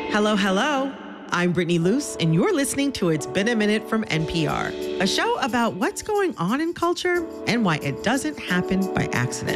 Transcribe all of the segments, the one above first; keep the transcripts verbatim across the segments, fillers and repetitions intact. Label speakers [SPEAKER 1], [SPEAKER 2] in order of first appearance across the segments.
[SPEAKER 1] Hello, hello. I'm Brittany Luce, and you're listening to It's Been a Minute from N P R, a show about what's going on in culture and why it doesn't happen by accident.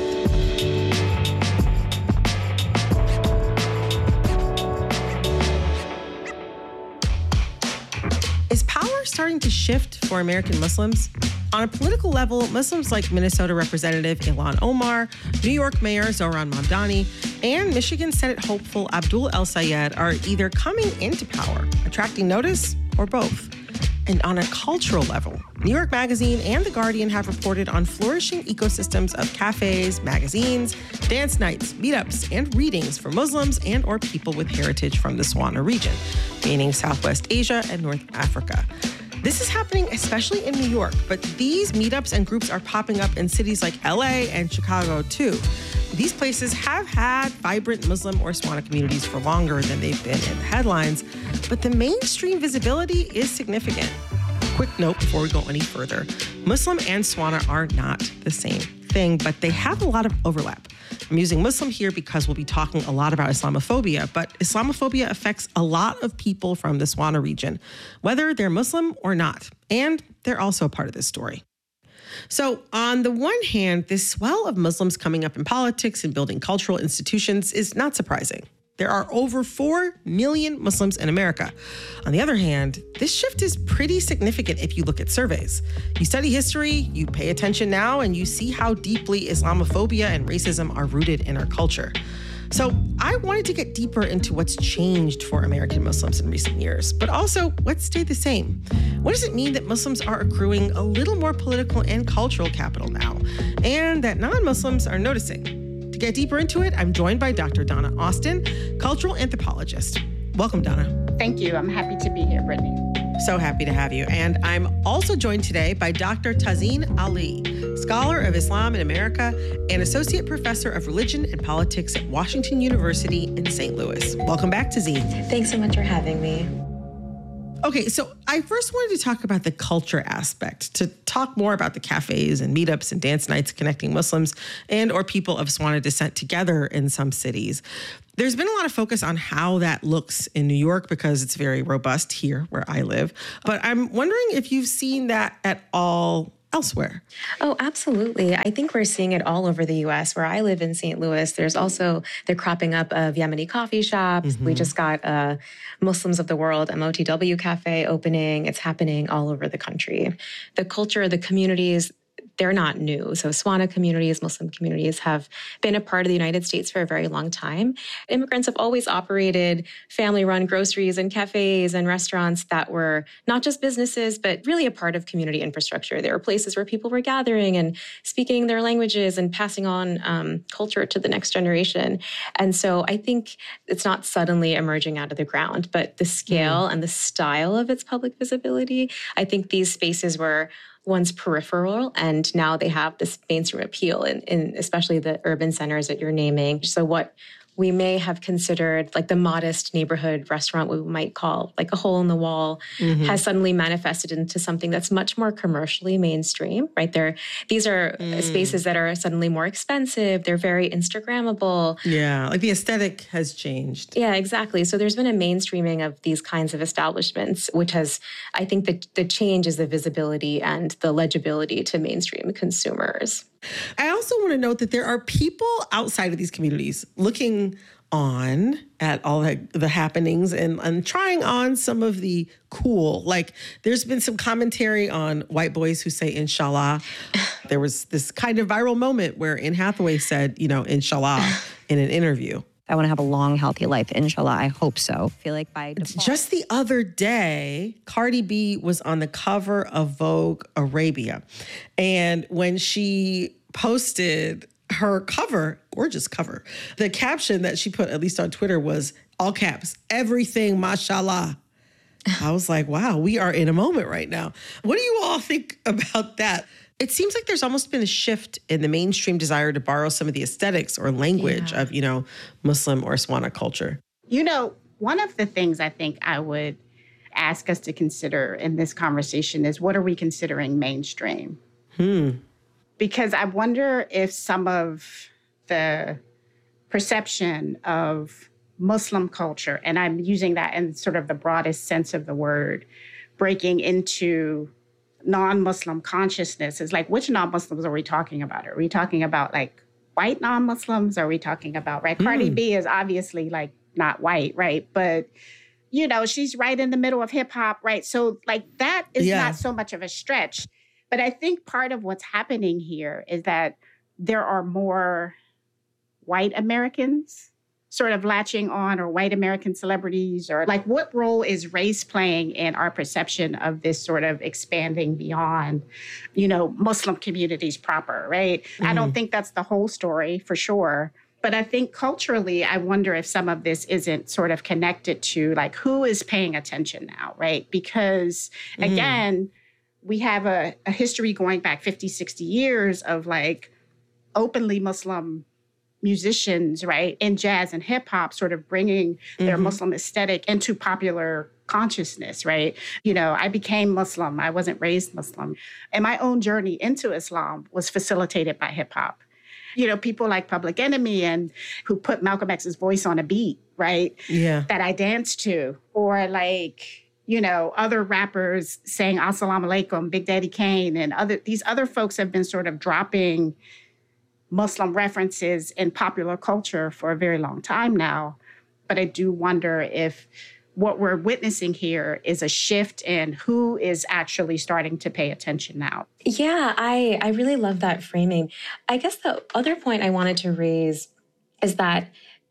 [SPEAKER 1] Is power starting to shift for American Muslims? On a political level, Muslims like Minnesota Representative Ilhan Omar, New York Mayor Zohran Mamdani, and Michigan Senate hopeful Abdul El-Sayed are either coming into power, attracting notice, or both. And on a cultural level, New York Magazine and The Guardian have reported on flourishing ecosystems of cafes, magazines, dance nights, meetups, and readings for Muslims and or people with heritage from the Swana region, meaning Southwest Asia and North Africa. This is happening especially in New York, but these meetups and groups are popping up in cities like L A and Chicago too. These places have had vibrant Muslim or Swana communities for longer than they've been in the headlines, but the mainstream visibility is significant. Quick note before we go any further, Muslim and Swana are not the same thing, but they have a lot of overlap. I'm using Muslim here because we'll be talking a lot about Islamophobia, but Islamophobia affects a lot of people from the Swana region, whether they're Muslim or not, and they're also a part of this story. So on the one hand, this swell of Muslims coming up in politics and building cultural institutions is not surprising. There are over four million Muslims in America. On the other hand, this shift is pretty significant if you look at surveys. You study history, you pay attention now, and you see how deeply Islamophobia and racism are rooted in our culture. So I wanted to get deeper into what's changed for American Muslims in recent years, but also what's stayed the same. What does it mean that Muslims are accruing a little more political and cultural capital now, and that non-Muslims are noticing? To get deeper into it, I'm joined by Doctor Donna Austin, cultural anthropologist. Welcome, Donna.
[SPEAKER 2] Thank you. I'm happy to be here, Brittany.
[SPEAKER 1] So happy to have you. And I'm also joined today by Doctor Tazeen Ali, scholar of Islam in America and associate professor of religion and politics at Washington University in Saint Louis. Welcome back, Tazeen.
[SPEAKER 3] Thanks so much for having me.
[SPEAKER 1] Okay, so I first wanted to talk about the culture aspect, to talk more about the cafes and meetups and dance nights connecting Muslims and or people of Swana descent together in some cities. There's been a lot of focus on how that looks in New York because it's very robust here where I live. But I'm wondering if you've seen that at all elsewhere.
[SPEAKER 3] Oh, absolutely. I think we're seeing it all over the U S. Where I live in Saint Louis, there's also the cropping up of Yemeni coffee shops. Mm-hmm. We just got a Muslims of the World M O T W cafe opening. It's happening all over the country. The culture, the communities, they're not new. So Swana communities, Muslim communities have been a part of the United States for a very long time. Immigrants have always operated family-run groceries and cafes and restaurants that were not just businesses, but really a part of community infrastructure. There were places where people were gathering and speaking their languages and passing on um, culture to the next generation. And so I think it's not suddenly emerging out of the ground, but the scale mm. and the style of its public visibility, I think these spaces were once peripheral, and now they have this mainstream appeal in, in especially the urban centers that you're naming. So what we may have considered like the modest neighborhood restaurant we might call like a hole in the wall mm-hmm. has suddenly manifested into something that's much more commercially mainstream, right? There, these are mm. spaces that are suddenly more expensive. They're very Instagrammable.
[SPEAKER 1] Yeah, like the aesthetic has changed.
[SPEAKER 3] Yeah, exactly. So there's been a mainstreaming of these kinds of establishments, which has, I think that the change is the visibility and the legibility to mainstream consumers.
[SPEAKER 1] I also want to note that there are people outside of these communities looking on at all the, the happenings and, and trying on some of the cool. Like there's been some commentary on white boys who say inshallah. There was this kind of viral moment where Anne Hathaway said, you know, inshallah in an interview.
[SPEAKER 4] I want to have a long, healthy life. Inshallah, I hope so. I feel like by default.
[SPEAKER 1] Just the other day, Cardi B was on the cover of Vogue Arabia. And when she posted her cover, gorgeous cover, the caption that she put, at least on Twitter, was all caps, everything, mashallah. I was like, wow, we are in a moment right now. What do you all think about that? It seems like there's almost been a shift in the mainstream desire to borrow some of the aesthetics or language yeah. of, you know, Muslim or Swana culture.
[SPEAKER 2] You know, one of the things I think I would ask us to consider in this conversation is what are we considering mainstream?
[SPEAKER 1] Hmm.
[SPEAKER 2] Because I wonder if some of the perception of Muslim culture, and I'm using that in sort of the broadest sense of the word, breaking into non-Muslim consciousness, is like, which non-Muslims are we talking about? Are we talking about like white non-Muslims? Are we talking about, right? Mm. Cardi B is obviously like not white, right? But, you know, she's right in the middle of hip hop, right? So like that is yeah. not so much of a stretch. But I think part of what's happening here is that there are more white Americans sort of latching on, or white American celebrities, or like what role is race playing in our perception of this sort of expanding beyond, you know, Muslim communities proper, right? Mm-hmm. I don't think that's the whole story for sure. But I think culturally, I wonder if some of this isn't sort of connected to like who is paying attention now, right? Because mm-hmm. again, we have a, a history going back fifty, sixty years of like openly Muslim musicians, right, in jazz and hip hop, sort of bringing mm-hmm. their Muslim aesthetic into popular consciousness, right? You know, I became Muslim. I wasn't raised Muslim. And my own journey into Islam was facilitated by hip hop. You know, people like Public Enemy and who put Malcolm X's voice on a beat, right?
[SPEAKER 1] Yeah.
[SPEAKER 2] That I danced to. Or like, you know, other rappers saying Assalamu alaikum, Big Daddy Kane, and other these other folks have been sort of dropping Muslim references in popular culture for a very long time now. But I do wonder if what we're witnessing here is a shift in who is actually starting to pay attention now.
[SPEAKER 3] Yeah, I, I really love that framing. I guess the other point I wanted to raise is that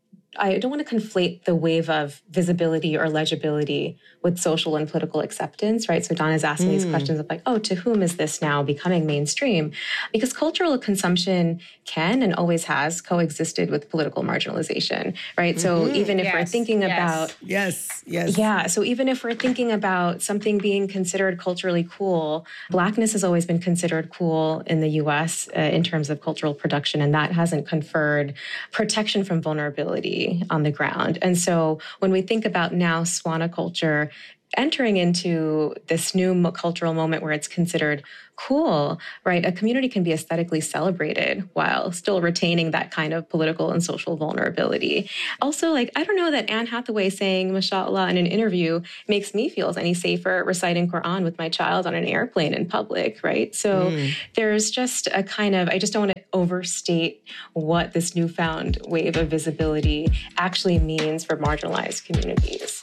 [SPEAKER 3] I don't want to conflate the wave of visibility or legibility with social and political acceptance, right? So Donna's asking mm. these questions of like, oh, to whom is this now becoming mainstream? Because cultural consumption can and always has coexisted with political marginalization, right? Mm-hmm. So even if yes. we're thinking
[SPEAKER 1] yes.
[SPEAKER 3] about...
[SPEAKER 1] Yes, yes.
[SPEAKER 3] Yeah, so even if we're thinking about something being considered culturally cool, Blackness has always been considered cool in the U S uh, in terms of cultural production, and that hasn't conferred protection from vulnerability on the ground. And so when we think about now Swana culture entering into this new cultural moment where it's considered cool, right? A community can be aesthetically celebrated while still retaining that kind of political and social vulnerability. Also, like, I don't know that Anne Hathaway saying mashallah in an interview makes me feel any safer reciting Quran with my child on an airplane in public, right? So mm. there's just a kind of, I just don't want to overstate what this newfound wave of visibility actually means for marginalized communities.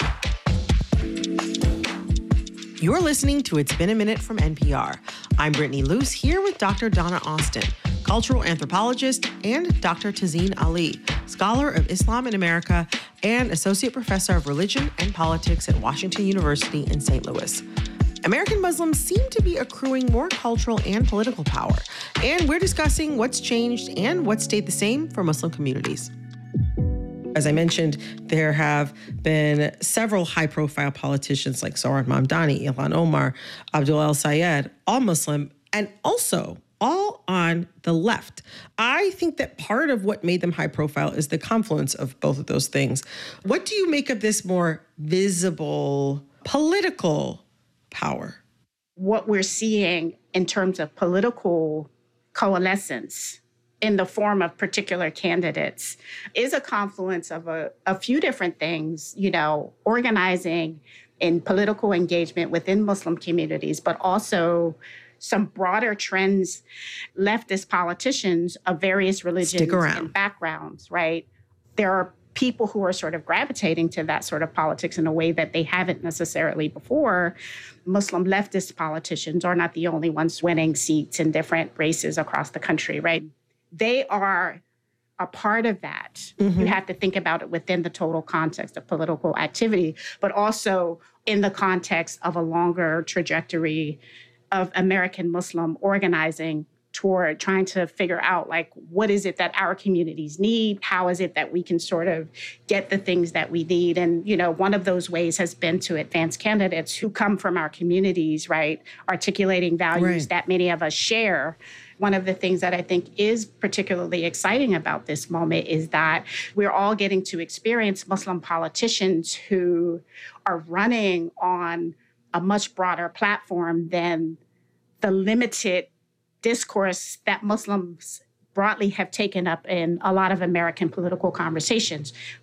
[SPEAKER 1] You're listening to It's Been a Minute from N P R. I'm Brittany Luce, here with Doctor Donna Austin, cultural anthropologist, and Doctor Tazeen Ali, scholar of Islam in America and associate professor of religion and politics at Washington University in Saint Louis. American Muslims seem to be accruing more cultural and political power, and we're discussing what's changed and what stayed the same for Muslim communities. As I mentioned, there have been several high-profile politicians like Zohran Mamdani, Ilhan Omar, Abdul El-Sayed, all Muslim, and also all on the left. I think that part of what made them high-profile is the confluence of both of those things. What do you make of this more visible political power?
[SPEAKER 2] What we're seeing in terms of political coalescence in the form of particular candidates is a confluence of a, a few different things, you know, organizing in political engagement within Muslim communities, but also some broader trends, leftist politicians of various religions and backgrounds, right? There are people who are sort of gravitating to that sort of politics in a way that they haven't necessarily before. Muslim leftist politicians are not the only ones winning seats in different races across the country, right? They are a part of that. Mm-hmm. You have to think about it within the total context of political activity, but also in the context of a longer trajectory of American Muslim organizing toward trying to figure out, like, what is it that our communities need? How is it that we can sort of get the things that we need? And, you know, one of those ways has been to advance candidates who come from our communities, right? Articulating values right. that many of us share. One of the things that I think is particularly exciting about this moment is that we're all getting to experience Muslim politicians who are running on a much broader platform than the limited discourse that Muslims broadly have taken up in a lot of American political conversations.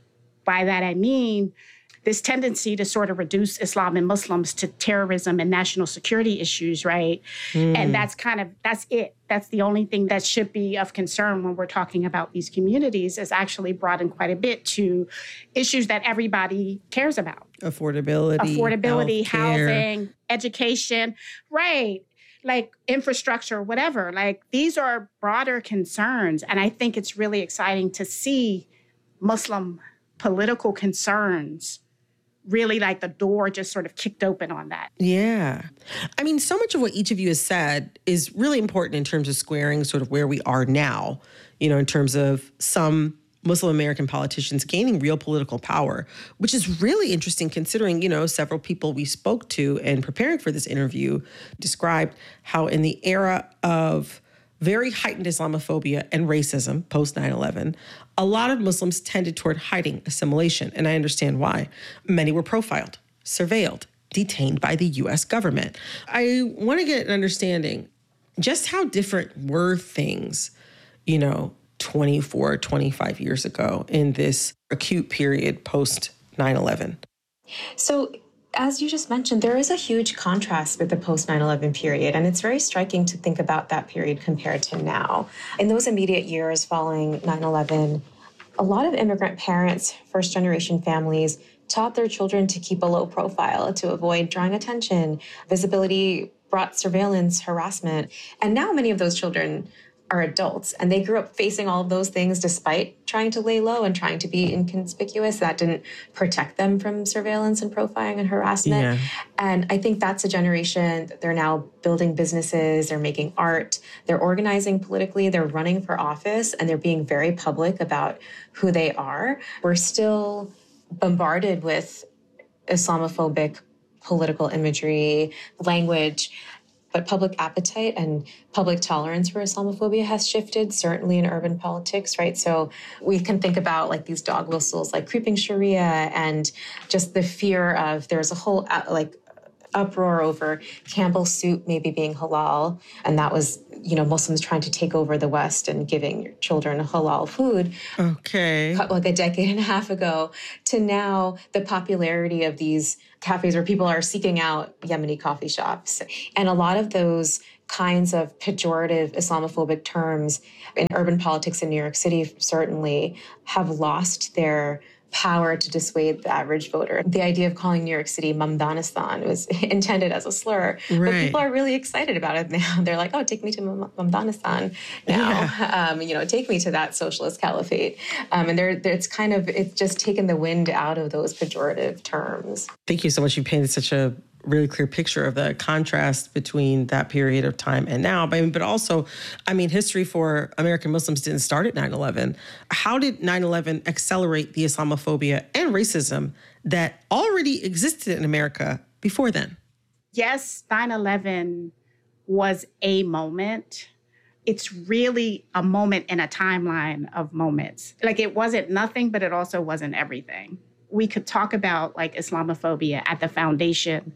[SPEAKER 2] By that, I mean this tendency to sort of reduce Islam and Muslims to terrorism and national security issues, right? Mm. And that's kind of, that's it. That's the only thing that should be of concern when we're talking about these communities, is actually broadened quite a bit to issues that everybody cares about.
[SPEAKER 1] Affordability.
[SPEAKER 2] Affordability,
[SPEAKER 1] healthcare.
[SPEAKER 2] Housing, education, right? Like infrastructure, whatever. Like these are broader concerns. And I think it's really exciting to see Muslim political concerns really, like, the door just sort of kicked open on that.
[SPEAKER 1] Yeah. I mean, so much of what each of you has said is really important in terms of squaring sort of where we are now, you know, in terms of some Muslim American politicians gaining real political power, which is really interesting considering, you know, several people we spoke to and preparing for this interview described how in the era of very heightened Islamophobia and racism post nine eleven, a lot of Muslims tended toward hiding assimilation, and I understand why. Many were profiled, surveilled, detained by the U S government. I want to get an understanding just how different were things, you know, twenty-four, twenty-five years ago in this acute period post nine eleven?
[SPEAKER 3] So, as you just mentioned, there is a huge contrast with the post nine eleven period, and it's very striking to think about that period compared to now. In those immediate years following nine eleven, a lot of immigrant parents, first-generation families, taught their children to keep a low profile, to avoid drawing attention. Visibility brought surveillance, harassment, and now many of those children are adults, and they grew up facing all of those things despite trying to lay low and trying to be inconspicuous. That didn't protect them from surveillance and profiling and harassment. Yeah. And I think that's a generation that they're now building businesses, they're making art, they're organizing politically, they're running for office, and they're being very public about who they are. We're still bombarded with Islamophobic political imagery, language, but public appetite and public tolerance for Islamophobia has shifted, certainly in urban politics, right? So we can think about like these dog whistles, like creeping Sharia, and just the fear of, there's a whole like uproar over Campbell's soup maybe being halal. And that was, you know, Muslims trying to take over the West and giving your children halal food.
[SPEAKER 1] Okay.
[SPEAKER 3] Like a decade and a half ago, to now the popularity of these cafes where people are seeking out Yemeni coffee shops. And a lot of those kinds of pejorative Islamophobic terms in urban politics in New York City certainly have lost their power to dissuade the average voter. The idea of calling New York City Mamdanistan was intended as a slur, right. But people are really excited about it now. They're like, oh, take me to Mamdanistan now. Yeah. Um, you know, take me to that socialist caliphate. Um, and they're, they're, it's kind of, it's just taken the wind out of those pejorative terms.
[SPEAKER 1] Thank you so much. You painted such a really clear picture of the contrast between that period of time and now. But, but also, I mean, history for American Muslims didn't start at nine eleven. How did nine eleven accelerate the Islamophobia and racism that already existed in America before then?
[SPEAKER 2] Yes, nine eleven was a moment. It's really a moment in a timeline of moments. Like, it wasn't nothing, but it also wasn't everything. We could talk about like Islamophobia at the foundation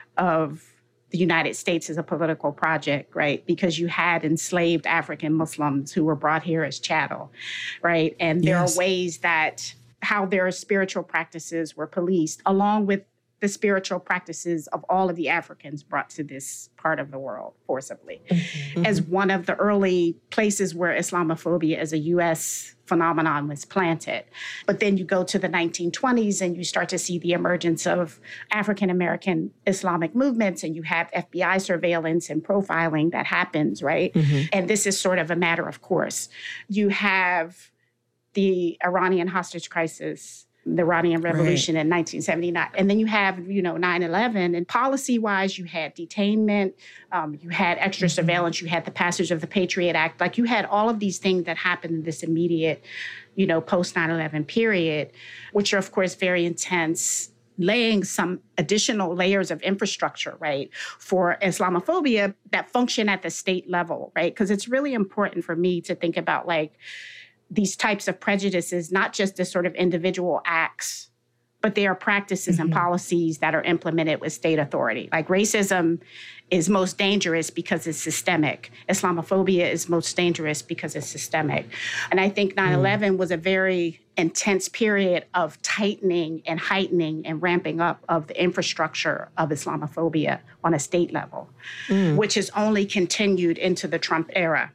[SPEAKER 2] of the United States as a political project, right? Because you had enslaved African Muslims who were brought here as chattel, right? And there yes. are ways that how their spiritual practices were policed, along with the spiritual practices of all of the Africans brought to this part of the world forcibly, mm-hmm. as one of the early places where Islamophobia as a U S phenomenon was planted. But then you go to the nineteen twenties and you start to see the emergence of African-American Islamic movements, and you have F B I surveillance and profiling that happens, right? Mm-hmm. And this is sort of a matter of course. You have the Iranian hostage crisis, the Iranian Revolution right. in nineteen seventy-nine. And then you have, you know, nine eleven. And policy-wise, you had detainment, um, you had extra mm-hmm. surveillance, you had the passage of the Patriot Act. Like, you had all of these things that happened in this immediate, you know, post nine eleven period, which are, of course, very intense, laying some additional layers of infrastructure, right, for Islamophobia that function at the state level, right? Because it's really important for me to think about, like, these types of prejudices, not just as sort of individual acts but there are practices mm-hmm. and policies that are implemented with state authority. Like racism is most dangerous because it's systemic. Islamophobia is most dangerous because it's systemic. And I think nine eleven mm. was a very intense period of tightening and heightening and ramping up of the infrastructure of Islamophobia on a state level, mm. which has only continued into the Trump era.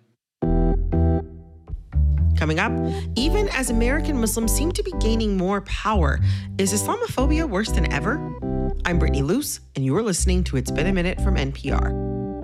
[SPEAKER 1] Coming up, even as American Muslims seem to be gaining more power, is Islamophobia worse than ever? I'm Brittany Luce, and you are listening to It's Been a Minute from N P R.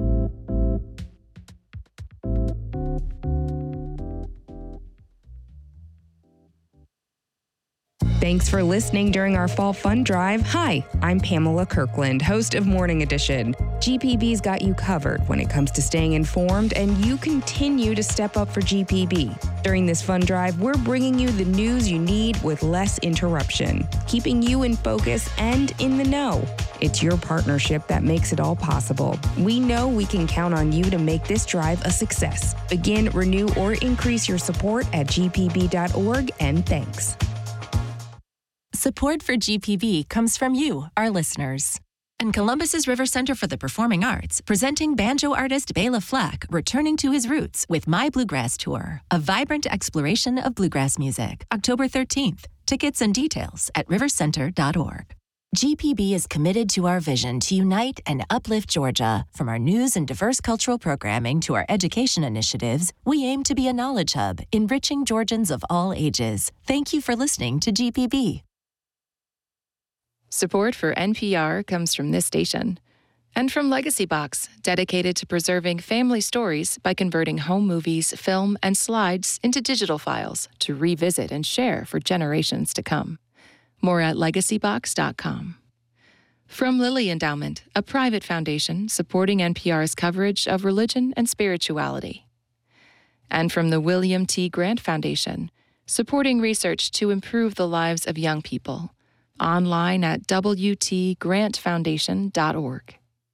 [SPEAKER 5] Thanks for listening during our Fall Fun Drive. Hi, I'm Pamela Kirkland, host of Morning Edition. G P B's got you covered when it comes to staying informed, and you continue to step up for G P B. During this fun drive, we're bringing you the news you need with less interruption, keeping you in focus and in the know. It's your partnership that makes it all possible. We know we can count on you to make this drive a success. Begin, renew, or increase your support at g p b dot org, and thanks.
[SPEAKER 6] Support for G P B comes from you, our listeners. And Columbus's River Center for the Performing Arts, presenting banjo artist Bela Fleck returning to his roots with My Bluegrass Tour, a vibrant exploration of bluegrass music, October thirteenth. Tickets and details at river center dot org. G P B is committed to our vision to unite and uplift Georgia. From our news and diverse cultural programming to our education initiatives, we aim to be a knowledge hub, enriching Georgians of all ages. Thank you for listening to G P B.
[SPEAKER 7] Support for N P R comes from this station and from Legacy Box, dedicated to preserving family stories by converting home movies, film, and slides into digital files to revisit and share for generations to come. More at legacy box dot com. From Lilly Endowment, a private foundation supporting N P R's coverage of religion and spirituality. And from the William T. Grant Foundation, supporting research to improve the lives of young people. Online at w t grant foundation dot org.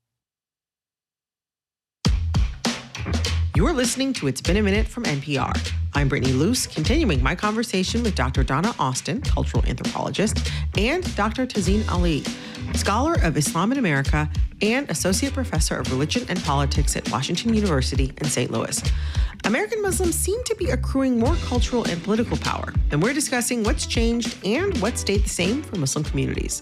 [SPEAKER 1] You are listening to It's Been a Minute from N P R. I'm Brittany Luce, continuing my conversation with Doctor Donna Austin, cultural anthropologist, and Doctor Tazeen Ali, scholar of Islam in America and associate professor of religion and politics at Washington University in Saint Louis. American Muslims seem to be accruing more cultural and political power, and we're discussing what's changed and what stayed the same for Muslim communities.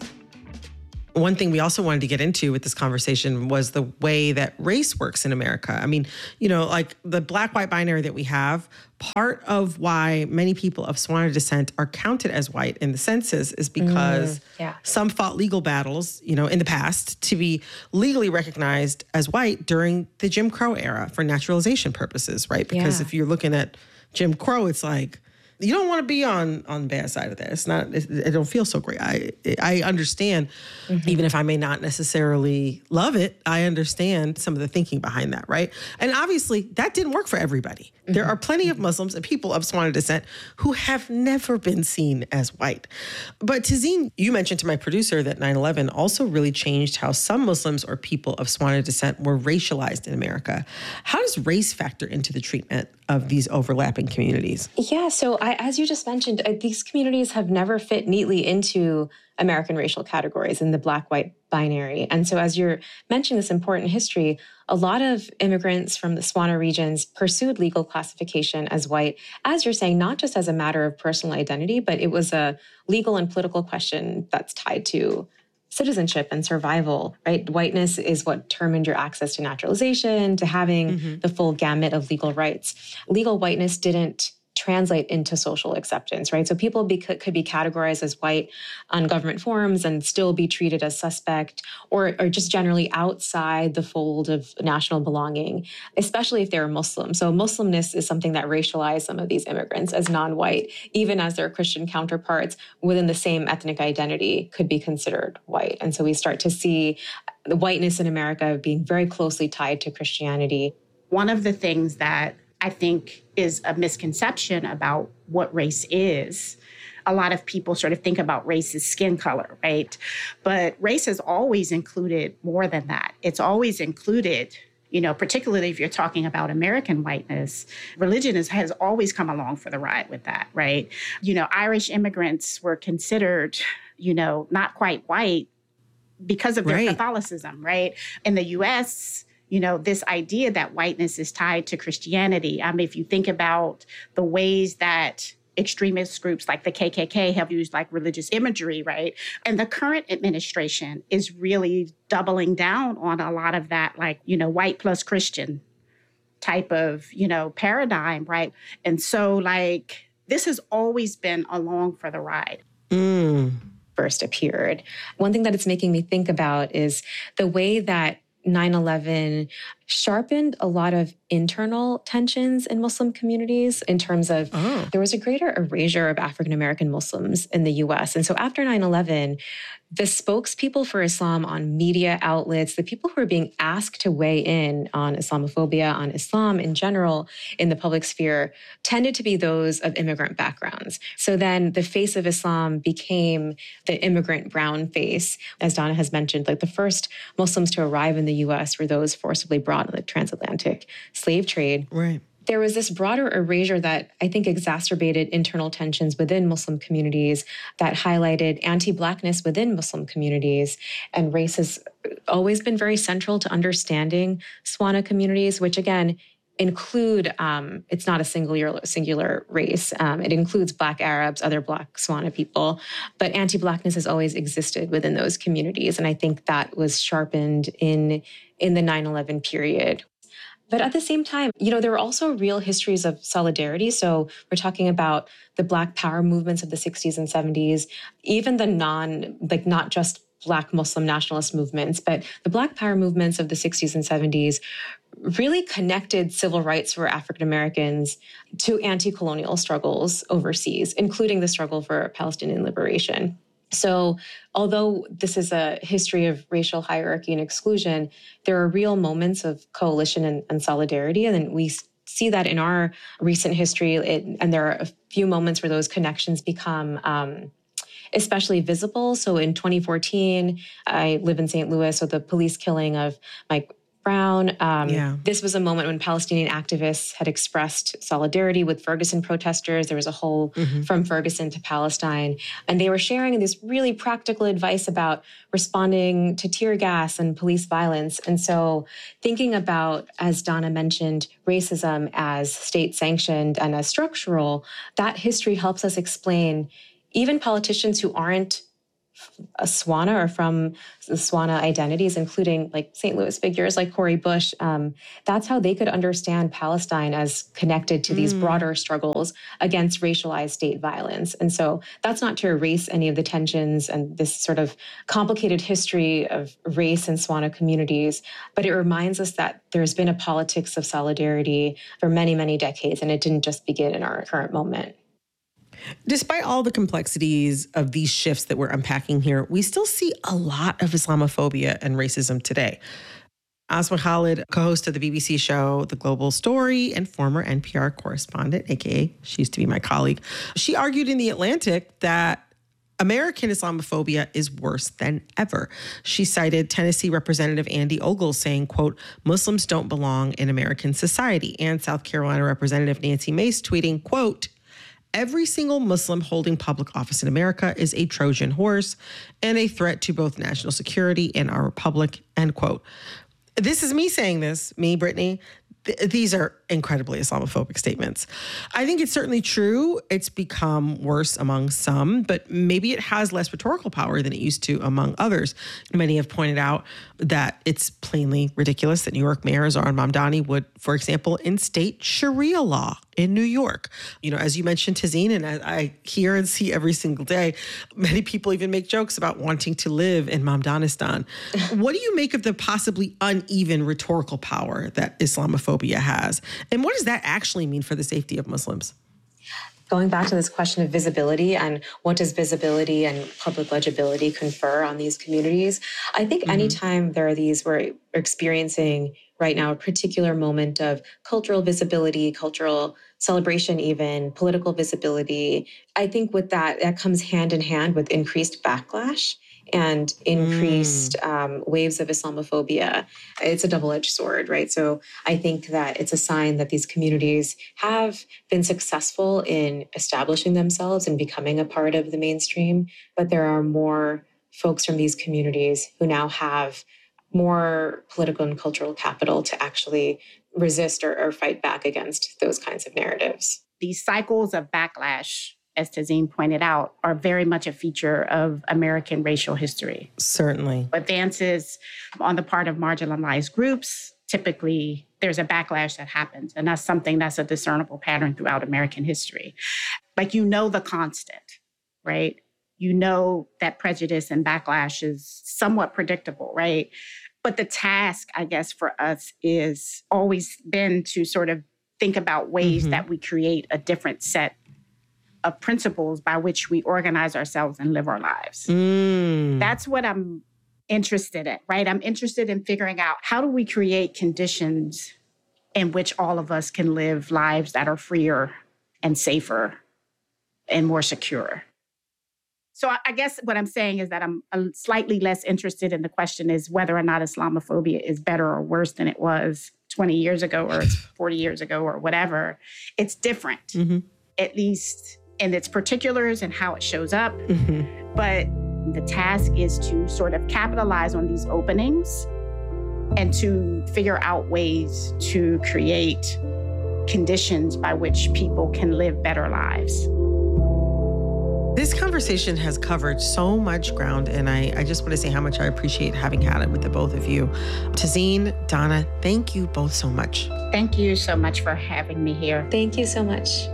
[SPEAKER 1] One thing we also wanted to get into with this conversation was the way that race works in America. I mean, you know, like the black-white binary that we have, part of why many people of Swana descent are counted as white in the census is because mm, yeah. some fought legal battles, you know, in the past to be legally recognized as white during the Jim Crow era for naturalization purposes, right? Because yeah. if you're looking at Jim Crow, it's like, you don't want to be on on the bad side of that. It's not. It, it don't feel so great. I I understand, mm-hmm. even if I may not necessarily love it. I understand some of the thinking behind that, right? And obviously, that didn't work for everybody. Mm-hmm. There are plenty of Muslims and people of Swana descent who have never been seen as white. But Tazeen, you mentioned to my producer that nine eleven also really changed how some Muslims or people of Swana descent were racialized in America. How does race factor into the treatment of these overlapping communities?
[SPEAKER 3] Yeah, so I, as you just mentioned, uh, these communities have never fit neatly into American racial categories in the black-white binary. And so as you're mentioning this important history, a lot of immigrants from the Swana regions pursued legal classification as white, as you're saying, not just as a matter of personal identity, but it was a legal and political question that's tied to citizenship and survival, right? Whiteness is what determined your access to naturalization, to having mm-hmm. the full gamut of legal rights. Legal whiteness didn't translate into social acceptance, right? So people be, could be categorized as white on government forms and still be treated as suspect or, or just generally outside the fold of national belonging, especially if they're Muslim. So Muslimness is something that racialized some of these immigrants as non-white, even as their Christian counterparts within the same ethnic identity could be considered white. And so we start to see the whiteness in America being very closely tied to Christianity.
[SPEAKER 2] One of the things that I think is a misconception about what race is. A lot of people sort of think about race as skin color, right? But race has always included more than that. It's always included, you know, particularly if you're talking about American whiteness, religion is, has always come along for the ride with that, right? You know, Irish immigrants were considered you know, not quite white because of their
[SPEAKER 1] Right.
[SPEAKER 2] Catholicism, right? In the U S, you know, this idea that whiteness is tied to Christianity. I mean, if you think about the ways that extremist groups like the K K K have used like religious imagery, right? And the current administration is really doubling down on a lot of that, like, you know, white plus Christian type of, you know, paradigm, right? And so, like, this has always been along for the ride.
[SPEAKER 1] Mm.
[SPEAKER 3] First appeared. One thing that it's making me think about is the way that nine eleven sharpened a lot of internal tensions in Muslim communities in terms of
[SPEAKER 1] Oh.
[SPEAKER 3] there was a greater erasure of African-American Muslims in the U S. And so after nine eleven, the spokespeople for Islam on media outlets, the people who are being asked to weigh in on Islamophobia, on Islam in general in the public sphere, tended to be those of immigrant backgrounds. So then the face of Islam became the immigrant brown face. As Donna has mentioned, like the first Muslims to arrive in the U S were those forcibly brought in the transatlantic slave trade.
[SPEAKER 1] Right.
[SPEAKER 3] There was this broader erasure that I think exacerbated internal tensions within Muslim communities, that highlighted anti-Blackness within Muslim communities. And race has always been very central to understanding Swana communities, which again, include, um, it's not a singular, singular race. Um, it includes Black Arabs, other Black Swana people, but anti-Blackness has always existed within those communities. And I think that was sharpened in, in the nine eleven period. But at the same time, you know, there were also real histories of solidarity. So we're talking about the Black Power movements of the sixties and seventies, even the non, like not just Black Muslim nationalist movements, but the Black Power movements of the sixties and seventies really connected civil rights for African Americans to anti-colonial struggles overseas, including the struggle for Palestinian liberation. So although this is a history of racial hierarchy and exclusion, there are real moments of coalition and, and solidarity. And we see that in our recent history. It, and there are a few moments where those connections become um, especially visible. So in twenty fourteen, I live in Saint Louis, so the police killing of Mike Brown. Um,
[SPEAKER 1] Yeah.
[SPEAKER 3] This was a moment when Palestinian activists had expressed solidarity with Ferguson protesters. There was a whole
[SPEAKER 1] Mm-hmm.
[SPEAKER 3] from Ferguson to Palestine. And they were sharing this really practical advice about responding to tear gas and police violence. And so thinking about, as Donna mentioned, racism as state-sanctioned and as structural, that history helps us explain even politicians who aren't a Swana or from the Swana identities, including like Saint Louis figures like Cori Bush, um, that's how they could understand Palestine as connected to these broader struggles against racialized state violence. And so that's not to erase any of the tensions and this sort of complicated history of race in Swana communities, but it reminds us that there's been a politics of solidarity for many, many decades, and it didn't just begin in our current moment.
[SPEAKER 1] Despite all the complexities of these shifts that we're unpacking here, we still see a lot of Islamophobia and racism today. Asma Khalid, co-host of the B B C show The Global Story and former N P R correspondent, A K A she used to be my colleague, she argued in The Atlantic that American Islamophobia is worse than ever. She cited Tennessee Representative Andy Ogle saying, quote, Muslims don't belong in American society, and South Carolina Representative Nancy Mace tweeting, quote, every single Muslim holding public office in America is a Trojan horse and a threat to both national security and our republic, end quote. This is me saying this, me, Brittany. Th- these are incredibly Islamophobic statements. I think it's certainly true. It's become worse among some, but maybe it has less rhetorical power than it used to among others. Many have pointed out that it's plainly ridiculous that New York Mayor Zohran Mamdani would, for example, instate Sharia law in New York. You know, as you mentioned, Tazeen, and I, I hear and see every single day, many people even make jokes about wanting to live in Mamdanistan. What do you make of the possibly uneven rhetorical power that Islamophobia has? And what does that actually mean for the safety of Muslims?
[SPEAKER 3] Going back to this question of visibility and what does visibility and public legibility confer on these communities, I think mm-hmm. anytime there are these, we're experiencing right now a particular moment of cultural visibility, cultural celebration even, political visibility, I think with that, that comes hand in hand with increased backlash. and increased mm. um, waves of Islamophobia. It's a double-edged sword, right? So I think that it's a sign that these communities have been successful in establishing themselves and becoming a part of the mainstream, but there are more folks from these communities who now have more political and cultural capital to actually resist or, or fight back against those kinds of narratives.
[SPEAKER 2] These cycles of backlash, as Tazeen pointed out, are very much a feature of American racial history.
[SPEAKER 1] Certainly.
[SPEAKER 2] Advances on the part of marginalized groups, typically there's a backlash that happens. And that's something that's a discernible pattern throughout American history. Like, you know the constant, right? You know that prejudice and backlash is somewhat predictable, right? But the task, I guess, for us is always been to sort of think about ways mm-hmm. that we create a different set of principles by which we organize ourselves and live our lives.
[SPEAKER 1] Mm.
[SPEAKER 2] That's what I'm interested in, right? I'm interested in figuring out, how do we create conditions in which all of us can live lives that are freer and safer and more secure. So I guess what I'm saying is that I'm slightly less interested in the question is whether or not Islamophobia is better or worse than it was twenty years ago or forty years ago or whatever. It's different,
[SPEAKER 1] mm-hmm.
[SPEAKER 2] at least in its particulars and how it shows up.
[SPEAKER 1] Mm-hmm.
[SPEAKER 2] But the task is to sort of capitalize on these openings and to figure out ways to create conditions by which people can live better lives.
[SPEAKER 1] This conversation has covered so much ground, and I, I just want to say how much I appreciate having had it with the both of you. Tazeen, Donna, thank you both so much.
[SPEAKER 2] Thank you so much for having me here.
[SPEAKER 3] Thank you so much.